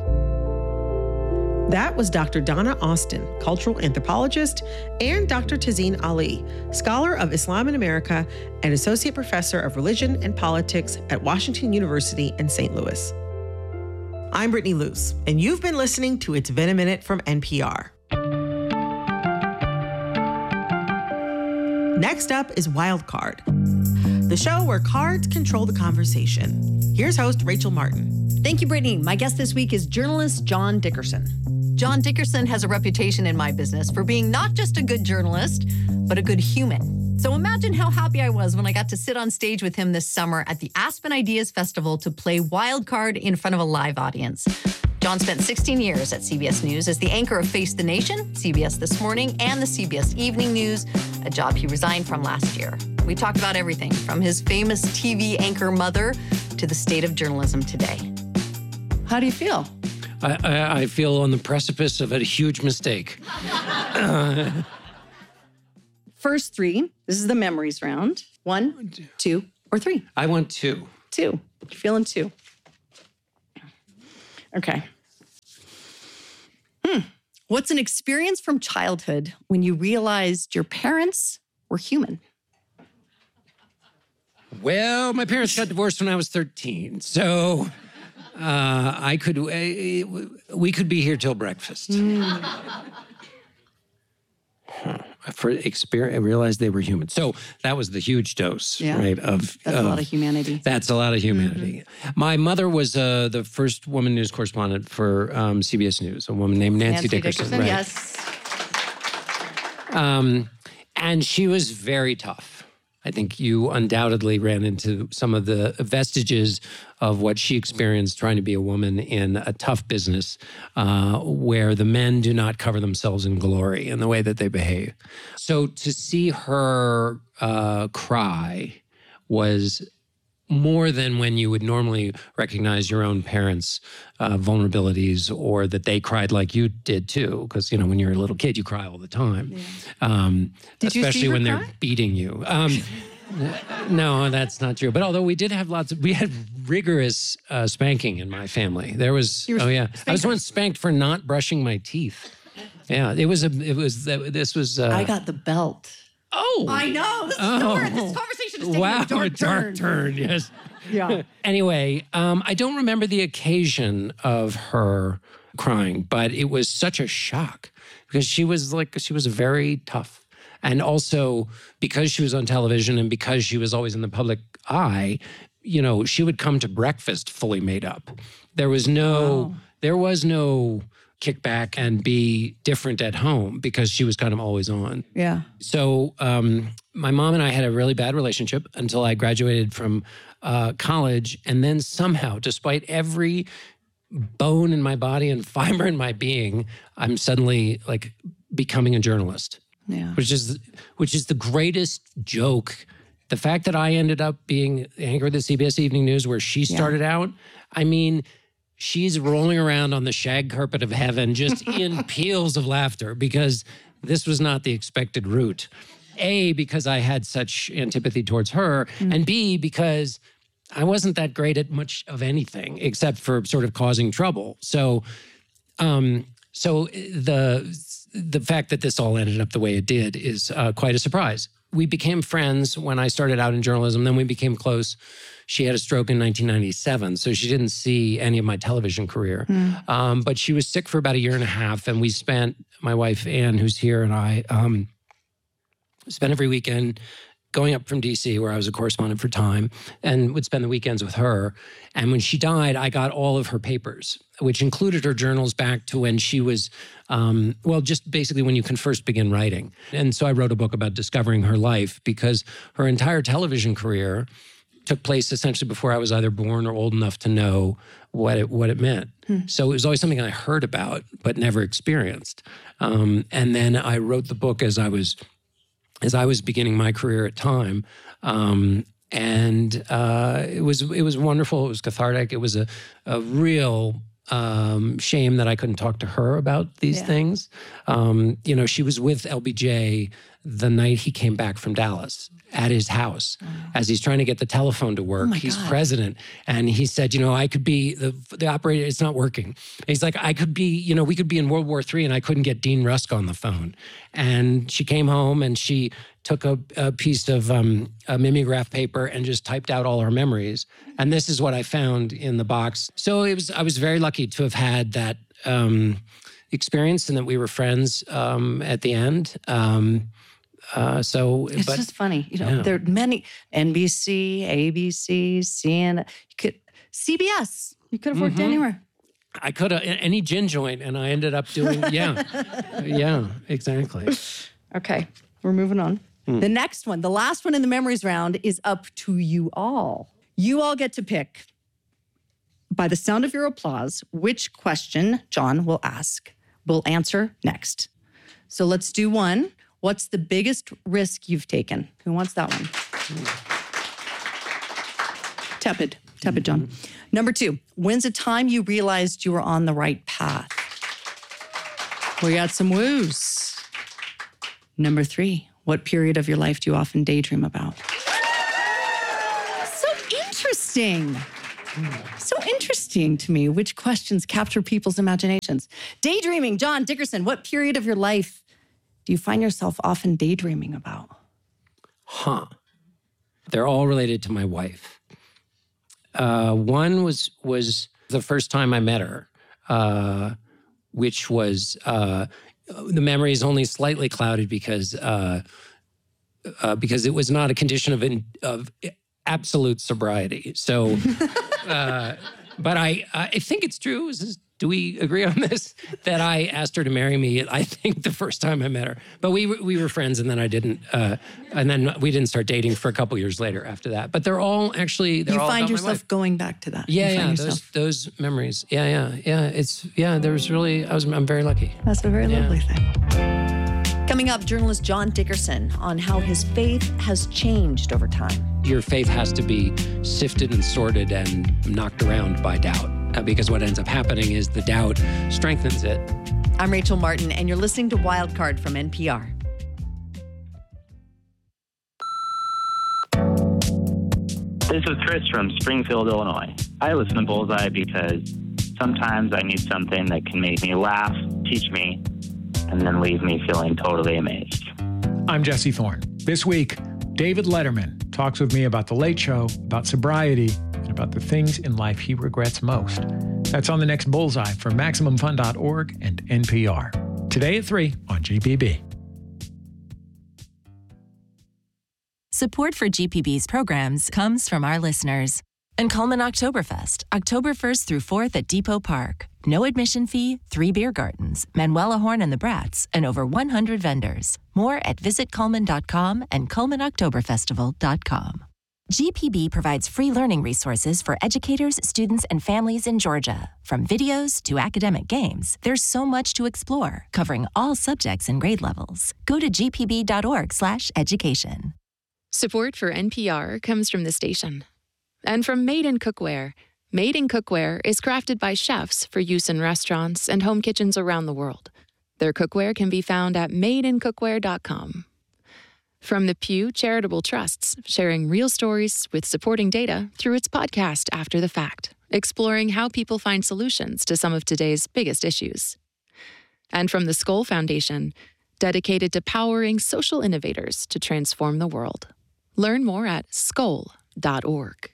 [SPEAKER 1] That was Doctor Donna Austin, cultural anthropologist, and Doctor Tazeen Ali, scholar of Islam in America and associate professor of religion and politics at Washington University in Saint Louis. I'm Brittany Luce, and you've been listening to It's Been a Minute from N P R. Next up is Wild Card, the show where cards control the conversation. Here's host Rachel Martin.
[SPEAKER 8] Thank you, Brittany. My guest this week is journalist John Dickerson. John Dickerson has a reputation in my business for being not just a good journalist, but a good human. So imagine how happy I was when I got to sit on stage with him this summer at the Aspen Ideas Festival to play Wild Card in front of a live audience. John spent sixteen years at C B S News as the anchor of Face the Nation, C B S This Morning, and the C B S Evening News, a job he resigned from last year. We talked about everything from his famous T V anchor mother to the state of journalism today. How do you feel?
[SPEAKER 9] I, I, I feel on the precipice of a huge mistake. uh,
[SPEAKER 8] First three. This is the memories round. One, two, or three.
[SPEAKER 9] I want two.
[SPEAKER 8] Two. You're feeling two. Okay. Hmm. What's an experience from childhood when you realized your parents were human?
[SPEAKER 9] Well, my parents got divorced when I was thirteen, so uh, I could uh, we could be here till breakfast.
[SPEAKER 8] Mm.
[SPEAKER 9] Huh. For experience, I realized they were human. So that was the huge dose,
[SPEAKER 8] yeah.
[SPEAKER 9] right? Of
[SPEAKER 8] that's
[SPEAKER 9] of,
[SPEAKER 8] a lot of humanity.
[SPEAKER 9] That's a lot of humanity. Mm-hmm. My mother was uh, the first woman news correspondent for um, C B S News, a woman named Nancy,
[SPEAKER 8] Nancy
[SPEAKER 9] Dickerson.
[SPEAKER 8] Dickerson,
[SPEAKER 9] right?
[SPEAKER 8] Yes.
[SPEAKER 9] Um, and she was very tough. I think you undoubtedly ran into some of the vestiges of what she experienced trying to be a woman in a tough business uh, where the men do not cover themselves in glory in the way that they behave. So to see her uh, cry was more than when you would normally recognize your own parents' uh, vulnerabilities or that they cried like you did too. Because, you know, when you're a little kid, you cry all the time. Yeah. Um,
[SPEAKER 8] did you
[SPEAKER 9] especially
[SPEAKER 8] see her
[SPEAKER 9] when
[SPEAKER 8] cry?
[SPEAKER 9] They're beating you. Um, no, that's not true. But although we did have lots of, we had rigorous uh, spanking in my family. There was, oh yeah. I was once spanked for not brushing my teeth. Yeah, it was a, it was, this was. Uh,
[SPEAKER 8] I got the belt.
[SPEAKER 9] Oh,
[SPEAKER 8] I know. This,
[SPEAKER 9] oh.
[SPEAKER 8] story, this conversation is taking
[SPEAKER 9] wow,
[SPEAKER 8] a dark,
[SPEAKER 9] a dark turn. turn. Yes.
[SPEAKER 8] Yeah.
[SPEAKER 9] Anyway, um, I don't remember the occasion of her crying, but it was such a shock because she was like she was very tough, and also because she was on television and because she was always in the public eye, you know, she would come to breakfast fully made up. There was no. Wow. There was no. kick back and be different at home because she was kind of always on.
[SPEAKER 10] Yeah.
[SPEAKER 9] So um, my mom and I had a really bad relationship until I graduated from uh, college. And then somehow, despite every bone in my body and fiber in my being, I'm suddenly like becoming a journalist.
[SPEAKER 10] Yeah.
[SPEAKER 9] Which is which is the greatest joke. The fact that I ended up being the anchor of the C B S Evening News where she started yeah. out, I mean, she's rolling around on the shag carpet of heaven just in peals of laughter because this was not the expected route. A, because I had such antipathy towards her, mm. and B, because I wasn't that great at much of anything except for sort of causing trouble. So, um, so the the fact that this all ended up the way it did is uh, quite a surprise. We became friends when I started out in journalism. Then we became close. She had a stroke in nineteen ninety-seven, so she didn't see any of my television career. Mm. Um, but she was sick for about a year and a half, and we spent, my wife Ann, who's here, and I um, spent every weekend going up from D C, where I was a correspondent for Time, and would spend the weekends with her. And when she died, I got all of her papers, which included her journals back to when she was, um, well, just basically when you can first begin writing. And so I wrote a book about discovering her life because her entire television career took place essentially before I was either born or old enough to know what it what it meant. Hmm. So it was always something I heard about but never experienced. Um, and then I wrote the book as I was as I was beginning my career at Time. Um, and uh, it was it was wonderful. It was cathartic. It was a, a real um, shame that I couldn't talk to her about these yeah. things. Um, you know, she was with L B J the night he came back from Dallas at his house oh. as he's trying to get the telephone to work. Oh he's God. president. And he said, you know, I could be, the the operator, it's not working. And he's like, I could be, you know, we could be in World War Three and I couldn't get Dean Rusk on the phone. And she came home and she took a, a piece of um, a mimeograph paper and just typed out all her memories. And this is what I found in the box. So it was, I was very lucky to have had that um, experience and that we were friends um, at the end. Um, Uh, so
[SPEAKER 10] it's
[SPEAKER 9] but,
[SPEAKER 10] just funny, you know.
[SPEAKER 9] Yeah.
[SPEAKER 10] There are many N B C, A B C, C N N. You could C B S. You could have worked mm-hmm. anywhere.
[SPEAKER 9] I could have any gin joint, and I ended up doing yeah, yeah, exactly.
[SPEAKER 10] Okay, we're moving on. Mm. The next one, the last one in the memories round, is up to you all. You all get to pick, by the sound of your applause, which question John will ask. We'll answer next. So let's do one. What's the biggest risk you've taken? Who wants that one? Tepid. Tepid, John. Mm-hmm. Number two, when's a time you realized you were on the right path? We got some woos. Number three, what period of your life do you often daydream about? So interesting. So interesting to me which questions capture people's imaginations. Daydreaming, John Dickerson, what period of your life do you find yourself often daydreaming about?
[SPEAKER 9] Huh. They're all related to my wife. Uh, one was was the first time I met her, uh, which was, uh, the memory is only slightly clouded because uh, uh, because it was not a condition of in, of absolute sobriety. So, uh, but I I think it's true. Is this, do we agree on this? That I asked her to marry me, I think, the first time I met her. But we we were friends, and then I didn't, uh, and then we didn't start dating for a couple years later after that. But they're all actually, they're
[SPEAKER 10] you
[SPEAKER 9] all
[SPEAKER 10] find
[SPEAKER 9] about
[SPEAKER 10] yourself going back to that.
[SPEAKER 9] Yeah,
[SPEAKER 10] you
[SPEAKER 9] yeah, those
[SPEAKER 10] yourself...
[SPEAKER 9] those memories. Yeah, yeah, yeah. It's yeah. There was really, I was, I'm very lucky.
[SPEAKER 10] That's a very
[SPEAKER 9] yeah.
[SPEAKER 10] lovely thing. Coming up, journalist John Dickerson on how his faith has changed over time.
[SPEAKER 9] Your faith has to be sifted and sorted and knocked around by doubt. Uh, because what ends up happening is the doubt strengthens it.
[SPEAKER 8] I'm Rachel Martin, and you're listening to Wildcard from N P R.
[SPEAKER 11] This is Chris from Springfield, Illinois. I listen to Bullseye because sometimes I need something that can make me laugh, teach me, and then leave me feeling totally amazed.
[SPEAKER 12] I'm Jesse Thorne. This week, David Letterman talks with me about The Late Show, about sobriety, and about the things in life he regrets most. That's on the next Bullseye from Maximum Fun dot org and N P R. Today at three on G P B.
[SPEAKER 6] Support for G P B's programs comes from our listeners. And Coleman Oktoberfest, October first through fourth at Depot Park. No admission fee, three beer gardens, Manuela Horn and the Brats, and over one hundred vendors. More at visit Cullman dot com and Cullman Oktober Festival dot com. G P B provides free learning resources for educators, students, and families in Georgia. From videos to academic games, there's so much to explore, covering all subjects and grade levels. Go to g p b dot org slash education.
[SPEAKER 7] Support for N P R comes from the station. And from Made in Cookware. Made in Cookware is crafted by chefs for use in restaurants and home kitchens around the world. Their cookware can be found at made in cookware dot com. From the Pew Charitable Trusts, sharing real stories with supporting data through its podcast After the Fact, exploring how people find solutions to some of today's biggest issues. And from the Skoll Foundation, dedicated to powering social innovators to transform the world. Learn more at skoll dot org.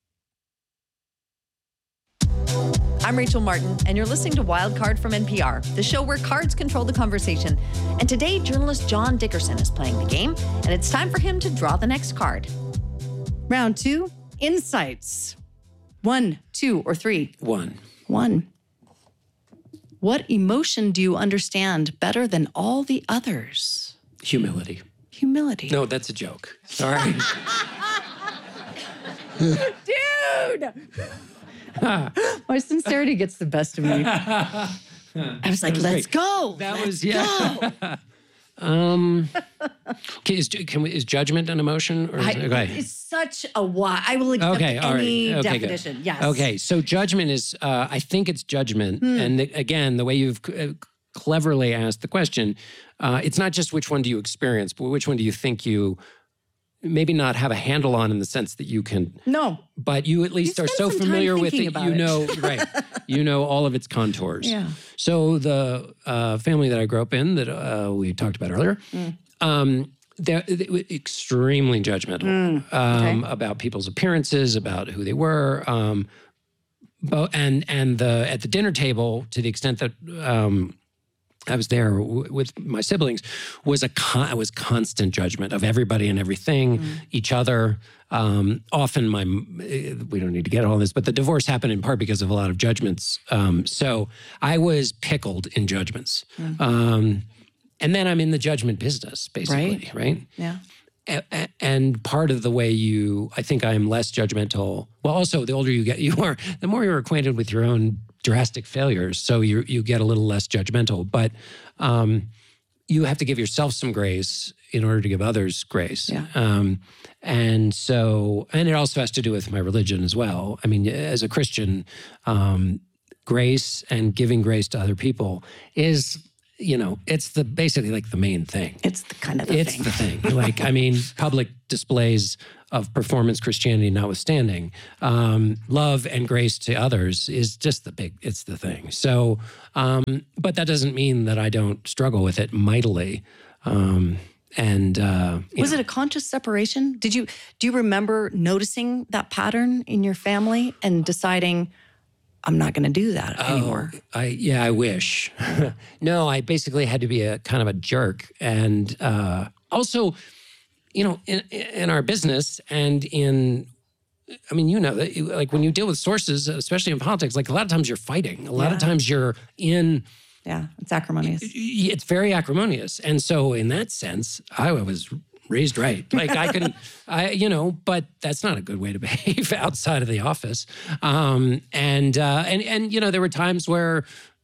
[SPEAKER 8] I'm Rachel Martin, and you're listening to Wild Card from N P R, the show where cards control the conversation. And today, journalist John Dickerson is playing the game, and it's time for him to draw the next card.
[SPEAKER 10] Round two, insights. One, two, or three?
[SPEAKER 9] One.
[SPEAKER 10] One. What emotion do you understand better than all the others?
[SPEAKER 9] Humility.
[SPEAKER 10] Humility.
[SPEAKER 9] No, that's a joke. Sorry.
[SPEAKER 10] Dude! My sincerity gets the best of me. I was like,
[SPEAKER 9] was
[SPEAKER 10] let's
[SPEAKER 9] great.
[SPEAKER 10] go.
[SPEAKER 9] That
[SPEAKER 10] let's
[SPEAKER 9] was, yeah.
[SPEAKER 10] go.
[SPEAKER 9] um, okay, is, can we, is judgment an emotion? Or is,
[SPEAKER 10] I,
[SPEAKER 9] okay.
[SPEAKER 10] It's such a why. I will accept
[SPEAKER 9] Okay, all
[SPEAKER 10] any
[SPEAKER 9] right. Okay,
[SPEAKER 10] definition.
[SPEAKER 9] good.
[SPEAKER 10] Yes.
[SPEAKER 9] Okay, so judgment is, uh, I think it's judgment.
[SPEAKER 10] Hmm.
[SPEAKER 9] And the, again, the way you've uh, cleverly asked the question, uh, it's not just which one do you experience, but which one do you think you maybe not have a handle on in the sense that you can.
[SPEAKER 10] No.
[SPEAKER 9] But you at least
[SPEAKER 10] you
[SPEAKER 9] are so
[SPEAKER 10] some
[SPEAKER 9] familiar
[SPEAKER 10] time
[SPEAKER 9] with it,
[SPEAKER 10] about
[SPEAKER 9] you
[SPEAKER 10] it.
[SPEAKER 9] know, right. You know all of its contours.
[SPEAKER 10] Yeah.
[SPEAKER 9] So the uh, family that I grew up in that uh, we talked about earlier,
[SPEAKER 10] Mm.
[SPEAKER 9] um, they're, they were extremely judgmental
[SPEAKER 10] Mm,
[SPEAKER 9] um,
[SPEAKER 10] okay.
[SPEAKER 9] about people's appearances, about who they were. Um, but, and and the at the dinner table, to the extent that um, I was there w- with my siblings, was a con- was constant judgment of everybody and everything,
[SPEAKER 10] Mm.
[SPEAKER 9] each other. Um, often my, we don't need to get all this, but the divorce happened in part because of a lot of judgments. Um, so I was pickled in judgments.
[SPEAKER 10] Mm.
[SPEAKER 9] Um, and then I'm in the judgment business, basically, right?
[SPEAKER 10] Yeah.
[SPEAKER 9] A- a- And part of the way you, I think I'm less judgmental. Well, also the older you get, you are, the more you're acquainted with your own drastic failures. So you you get a little less judgmental, but um, you have to give yourself some grace in order to give others grace.
[SPEAKER 10] Yeah.
[SPEAKER 9] Um, and so, and it also has to do with my religion as well. I mean, as a Christian, um, grace and giving grace to other people is, you know, it's the basically like the main thing.
[SPEAKER 10] It's the kind of the
[SPEAKER 9] it's
[SPEAKER 10] thing.
[SPEAKER 9] the thing. Like, I mean, public displays of performance Christianity notwithstanding, um, love and grace to others is just the big, it's the thing. So, um, but that doesn't mean that I don't struggle with it mightily. Um, and uh, you
[SPEAKER 10] Was
[SPEAKER 9] know.
[SPEAKER 10] it a conscious separation? Did you do you remember noticing that pattern in your family and deciding, I'm not going to do that anymore?
[SPEAKER 9] Oh, I yeah, I wish. No, I basically had to be a kind of a jerk, and uh, also, you know, in in our business and in, I mean, you know, that you- like when you deal with sources, especially in politics, like a lot of times you're fighting. A lot of
[SPEAKER 10] Yeah.
[SPEAKER 9] times you're in.
[SPEAKER 10] Yeah, it's acrimonious.
[SPEAKER 9] It's very acrimonious, and so in that sense, I was raised right. Like I couldn't, I you know, but that's not a good way to behave outside of the office. Um, and uh, and and you know, there were times where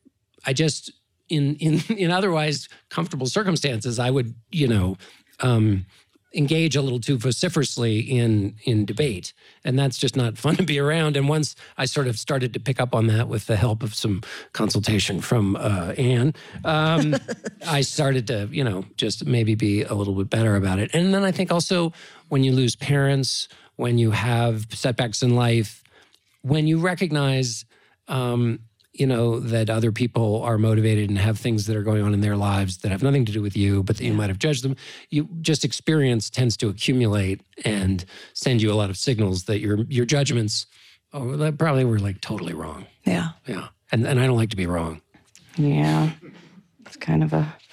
[SPEAKER 9] I just in in in otherwise comfortable circumstances, I would you know. Um, engage a little too vociferously in in debate, and that's just not fun to be around. And once I sort of started to pick up on that with the help of some consultation from uh, Anne, um, I started to you know just maybe be a little bit better about it. And then I think also when you lose parents, when you have setbacks in life, when you recognize um, you know, that other people are motivated and have things that are going on in their lives that have nothing to do with you, but that you might have judged them. You just experience tends to accumulate and send you a lot of signals that your your judgments oh, that probably were like totally wrong.
[SPEAKER 10] Yeah.
[SPEAKER 9] Yeah. And and I don't like to be wrong.
[SPEAKER 10] Yeah. It's kind of a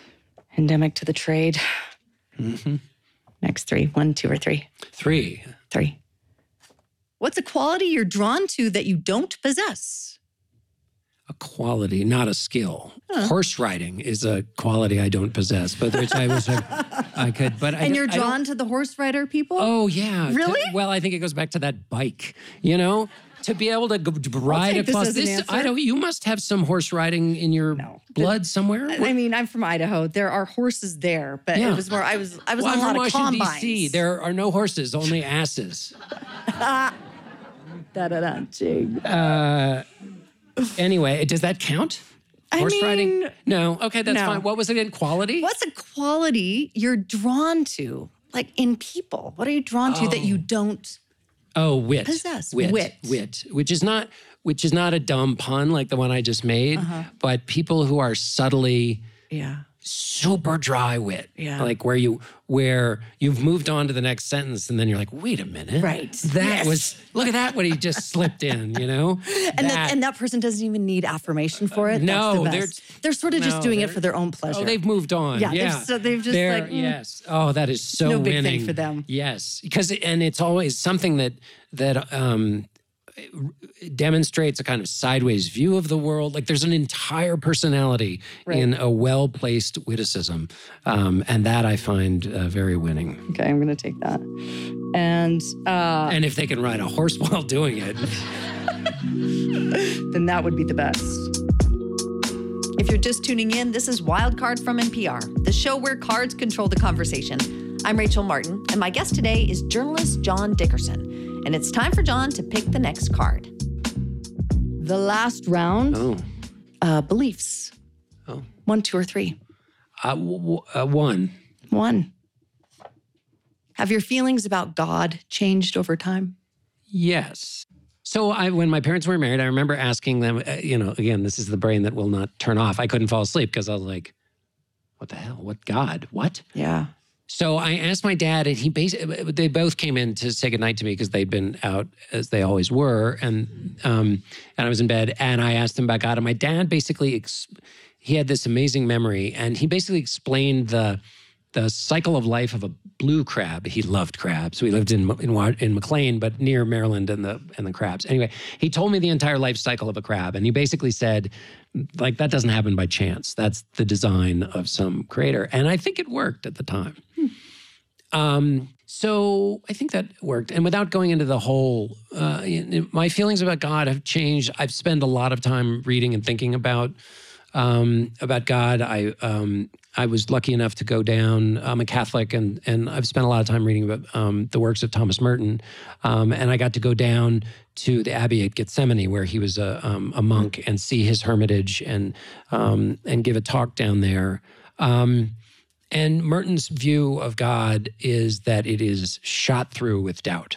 [SPEAKER 10] endemic to the trade.
[SPEAKER 9] Mm-hmm.
[SPEAKER 10] Next three. One, two, or three?
[SPEAKER 9] Three.
[SPEAKER 10] Three. What's a quality you're drawn to that you don't possess?
[SPEAKER 9] a quality, not a skill. Huh. Horse riding is a quality I don't possess, but which I wish I, I could. But
[SPEAKER 10] and
[SPEAKER 9] I,
[SPEAKER 10] you're
[SPEAKER 9] I
[SPEAKER 10] drawn to the horse rider people?
[SPEAKER 9] Oh yeah,
[SPEAKER 10] really?
[SPEAKER 9] To, well, I think it goes back to that bike. You know, to be able to, go, to ride across
[SPEAKER 10] this.
[SPEAKER 9] this I don't. You must have some horse riding in your no. blood the, somewhere.
[SPEAKER 10] I mean, I'm from Idaho. There are horses there, but yeah. it was more. I was. I was
[SPEAKER 9] well,
[SPEAKER 10] on a lot of
[SPEAKER 9] Washington,
[SPEAKER 10] combines.
[SPEAKER 9] D C There are no horses, only asses.
[SPEAKER 10] da da da. Jig.
[SPEAKER 9] Uh, anyway, does that count? Horse
[SPEAKER 10] I mean,
[SPEAKER 9] riding? No. Okay, that's
[SPEAKER 10] no.
[SPEAKER 9] fine. What was it in quality?
[SPEAKER 10] What's a quality you're drawn to, like in people? What are you drawn to
[SPEAKER 9] oh.
[SPEAKER 10] that you don't
[SPEAKER 9] oh, wit.
[SPEAKER 10] possess?
[SPEAKER 9] Wit.
[SPEAKER 10] Wit.
[SPEAKER 9] Wit. Which is not which is not a dumb pun like the one I just made,
[SPEAKER 10] uh-huh.
[SPEAKER 9] but people who are subtly
[SPEAKER 10] yeah.
[SPEAKER 9] super dry wit.
[SPEAKER 10] Yeah.
[SPEAKER 9] Like where you where you've moved on to the next sentence and then you're like, wait a minute.
[SPEAKER 10] Right.
[SPEAKER 9] That
[SPEAKER 10] yes.
[SPEAKER 9] was look at that what he just slipped in, you know?
[SPEAKER 10] And that, that and that person doesn't even need affirmation for it.
[SPEAKER 9] No,
[SPEAKER 10] That's the
[SPEAKER 9] they're
[SPEAKER 10] best. they're sort of
[SPEAKER 9] no,
[SPEAKER 10] just doing it for their own pleasure.
[SPEAKER 9] Oh, they've moved on.
[SPEAKER 10] Yeah.
[SPEAKER 9] Yeah.
[SPEAKER 10] They've, so they've just
[SPEAKER 9] they're,
[SPEAKER 10] like mm,
[SPEAKER 9] yes. Oh, that is so
[SPEAKER 10] no big
[SPEAKER 9] winning
[SPEAKER 10] thing for them.
[SPEAKER 9] Yes. Because and it's always something that that um demonstrates a kind of sideways view of the world. Like there's an entire personality right. in a well-placed witticism. Um, and that I find uh, very winning.
[SPEAKER 10] Okay, I'm going to take that. And uh,
[SPEAKER 9] and if they can ride a horse while doing it.
[SPEAKER 10] then that would be the best.
[SPEAKER 8] If you're just tuning in, this is Wildcard from N P R, the show where cards control the conversation. I'm Rachel Martin, and my guest today is journalist John Dickerson. And it's time for John to pick the next card.
[SPEAKER 10] The last round,
[SPEAKER 9] oh.
[SPEAKER 10] uh, beliefs.
[SPEAKER 9] Oh.
[SPEAKER 10] One, two, or three?
[SPEAKER 9] Uh, w- w- uh, one.
[SPEAKER 10] One. Have your feelings about God changed over time?
[SPEAKER 9] Yes. So I, when my parents were married, I remember asking them, uh, you know, again, this is the brain that will not turn off. I couldn't fall asleep because I was like, what the hell? What God? What?
[SPEAKER 10] Yeah.
[SPEAKER 9] So I asked my dad, and he basically, they both came in to say goodnight to me because they'd been out as they always were, and um, and I was in bed, and I asked him about God, and my dad basically, ex- he had this amazing memory, and he basically explained the the cycle of life of a blue crab. He loved crabs. We lived in in, in McLean, but near Maryland and the and the crabs. Anyway, he told me the entire life cycle of a crab, and he basically said, like, that doesn't happen by chance. That's the design of some creator. And I think it worked at the time. Hmm. Um, so I think that worked. And without going into the whole, uh, my feelings about God have changed. I've spent a lot of time reading and thinking about um, about God. I um, I was lucky enough to go down. I'm a Catholic, and and I've spent a lot of time reading about um, the works of Thomas Merton. Um, and I got to go down to the Abbey at Gethsemane, where he was a um, a monk, and see his hermitage and um, and give a talk down there. Um, and Merton's view of God is that it is shot through with doubt,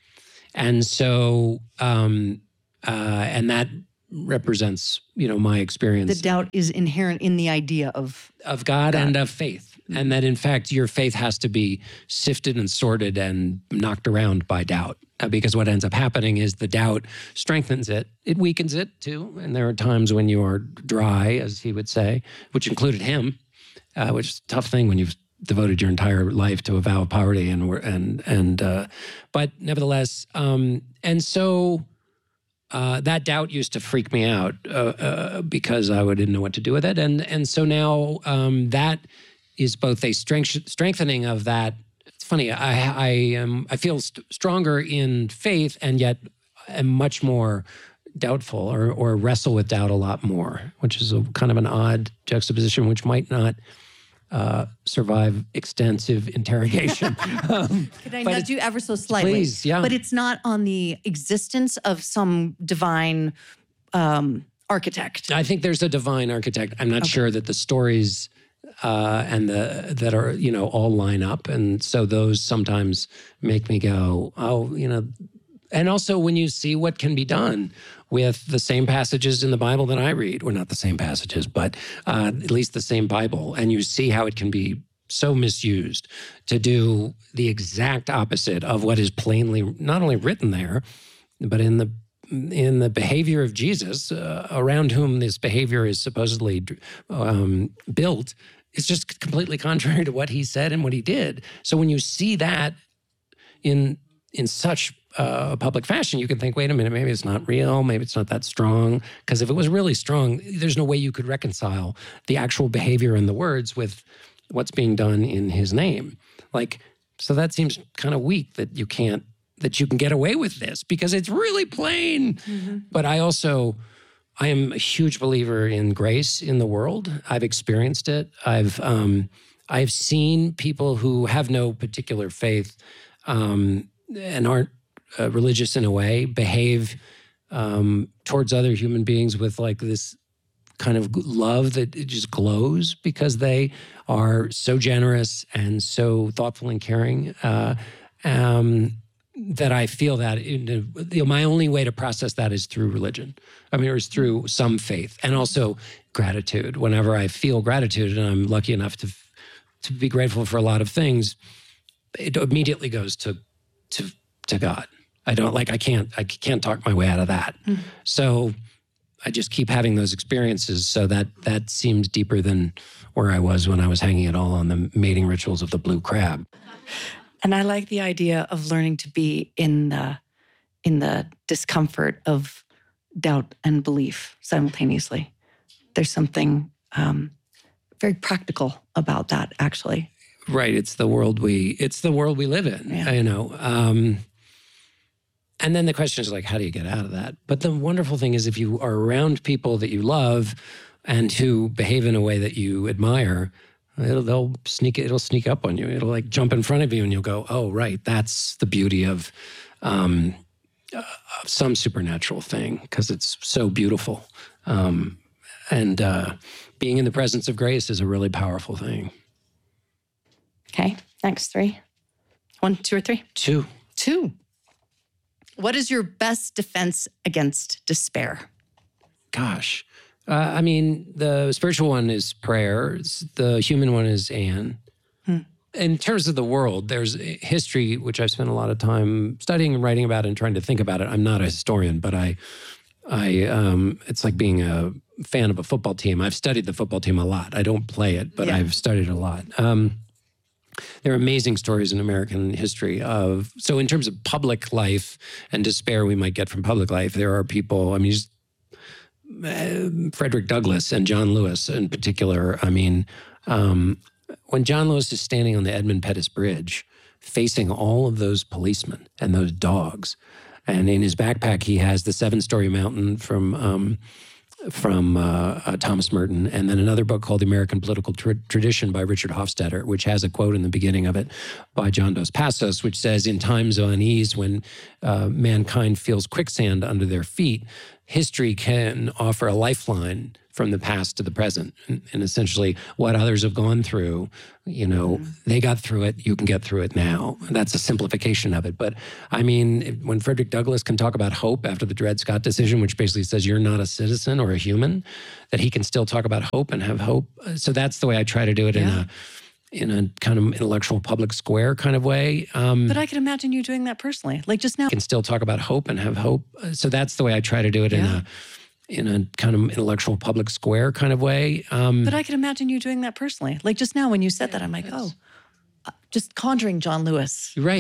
[SPEAKER 9] and so um, uh, and that represents, you know, my experience.
[SPEAKER 10] The doubt is inherent in the idea of
[SPEAKER 9] of God,
[SPEAKER 10] God.
[SPEAKER 9] and of faith. And that, in fact, your faith has to be sifted and sorted and knocked around by doubt. Uh, because what ends up happening is the doubt strengthens it. It weakens it, too. And there are times when you are dry, as he would say, which included him, uh, which is a tough thing when you've devoted your entire life to a vow of poverty. And, and, and uh, but nevertheless, um, and so... Uh, that doubt used to freak me out uh, uh, because I didn't know what to do with it. And and so now um, that is both a strength, strengthening of that. It's funny, I, I, am, I feel st- stronger in faith, and yet am much more doubtful, or, or wrestle with doubt a lot more, which is a kind of an odd juxtaposition, which might not Uh, survive extensive interrogation. um,
[SPEAKER 10] Could I nudge you ever so slightly?
[SPEAKER 9] Please, yeah.
[SPEAKER 10] But it's not on the existence of some divine um, architect.
[SPEAKER 9] I think there's a divine architect. I'm not
[SPEAKER 10] Okay.
[SPEAKER 9] sure that the stories uh, and the that are, you know, all line up. And so those sometimes make me go, oh, you know, and also when you see what can be done with the same passages in the Bible that I read, or not the same passages, but uh, at least the same Bible, and you see how it can be so misused to do the exact opposite of what is plainly not only written there, but in the in the behavior of Jesus, uh, around whom this behavior is supposedly um, built. It's just completely contrary to what he said and what he did. So when you see that in in such uh, a public fashion, you can think, wait a minute, maybe it's not real, maybe it's not that strong. Because if it was really strong, there's no way you could reconcile the actual behavior and the words with what's being done in his name. Like, so that seems kind of weak that you can't, that you can get away with this because it's really plain. Mm-hmm. But I also, I am a huge believer in grace in the world. I've experienced it. I've, um, I've seen people who have no particular faith um, and aren't uh, religious in a way behave um, towards other human beings with like this kind of love that it just glows because they are so generous and so thoughtful and caring uh, um, that I feel that in, you know, my only way to process that is through religion. I mean, it was through some faith and also gratitude. Whenever I feel gratitude, and I'm lucky enough to to be grateful for a lot of things, it immediately goes to to to God. I don't like I can't I can't talk my way out of that. Mm-hmm. So I just keep having those experiences. So that that seems deeper than where I was when I was hanging it all on the mating rituals of the blue crab.
[SPEAKER 10] And I like the idea of learning to be in the in the discomfort of doubt and belief simultaneously. There's something um, very practical about that, actually.
[SPEAKER 9] Right. It's the world we it's the world we live in. Yeah. You know. Um, and then the question is like, how do you get out of that? But the wonderful thing is if you are around people that you love and who behave in a way that you admire, It'll they'll sneak it'll sneak up on you. It'll like jump in front of you, and you'll go, "Oh, right, that's the beauty of, um, of some supernatural thing because it's so beautiful." Um, and uh, being in the presence of grace is a really powerful thing.
[SPEAKER 10] Okay, next three, one, two, or three.
[SPEAKER 9] Two.
[SPEAKER 10] Two. What is your best defense against despair?
[SPEAKER 9] Gosh. Uh, I mean, the spiritual one is prayer. The human one is Anne. Hmm. In terms of the world, there's history, which I've spent a lot of time studying and writing about and trying to think about it. I'm not a historian, but I, I, um, it's like being a fan of a football team. I've studied the football team a lot. I don't play it, but yeah. I've studied a lot. Um, there are amazing stories in American history of, so in terms of public life and despair we might get from public life, there are people, I mean, just, Uh, Frederick Douglass and John Lewis in particular. I mean, um, when John Lewis is standing on the Edmund Pettus Bridge, facing all of those policemen and those dogs, and in his backpack he has the Seven Story Mountain from um, from uh, uh, Thomas Merton, and then another book called The American Political Tra- Tradition by Richard Hofstadter, which has a quote in the beginning of it by John Dos Passos, which says, "In times of unease, when uh, mankind feels quicksand under their feet, history can offer a lifeline from the past to the present." And, and essentially what others have gone through, you know, mm-hmm. they got through it, you can get through it now. That's a simplification of it. But I mean, when Frederick Douglass can talk about hope after the Dred Scott decision, which basically says you're not a citizen or a human, that he can still talk about hope and have hope. So that's the way I try to do it yeah. in a in a kind of intellectual public square kind of way. Um,
[SPEAKER 10] but I can imagine you doing that personally, like just now.
[SPEAKER 9] Can still talk about hope and have hope. So that's the way I try to do it yeah. in a in a kind of intellectual public square kind of way. Um,
[SPEAKER 10] but I can imagine you doing that personally, like just now when you said that, I'm like, oh, just conjuring John Lewis.
[SPEAKER 9] Right.